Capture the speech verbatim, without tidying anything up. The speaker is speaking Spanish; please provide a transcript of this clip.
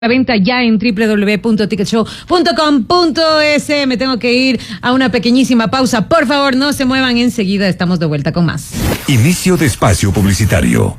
La venta ya en doble u doble u doble u punto ticket show punto com punto es. Me tengo que ir a una pequeñísima pausa. Por favor, no se muevan, enseguida estamos de vuelta con más. Inicio de espacio publicitario.